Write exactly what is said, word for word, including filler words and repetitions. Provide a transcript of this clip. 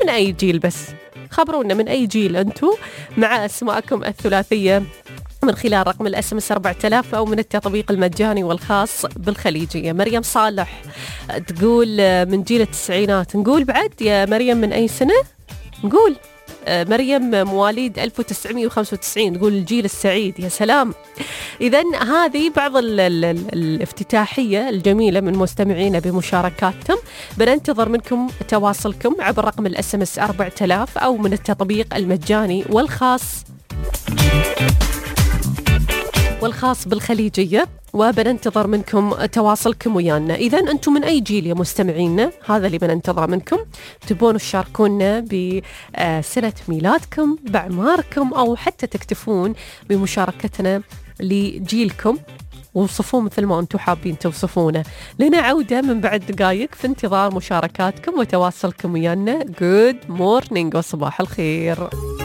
من أي جيل؟ بس خبرونا من أي جيل أنتم، مع أسماءكم الثلاثية من خلال رقم الاس ام اس أربعة آلاف أو من التطبيق المجاني والخاص بالخليجية. مريم صالح تقول من جيل التسعينات. نقول بعد يا مريم من أي سنة؟ نقول مريم مواليد ألف وتسعمائة وخمسة وتسعين، تقول الجيل السعيد. يا سلام. إذن هذه بعض ال ال ال الافتتاحية الجميلة من مستمعينا بمشاركاتهم. بننتظر منكم تواصلكم عبر رقم الاس ام اس أربعة آلاف أو من التطبيق المجاني والخاص والخاص بالخليجية، وبننتظر منكم تواصلكم ويانا. إذا أنتم من أي جيل يا مستمعينا؟ هذا اللي بننتظر منكم. تبون تشاركونا بسنة ميلادكم، بأعماركم، أو حتى تكتفون بمشاركتنا لجيلكم ووصفوه مثل ما أنتم حابين توصفونه. لنا عودة من بعد دقائق في انتظار مشاركاتكم وتواصلكم ويانا. Good morning وصباح الخير.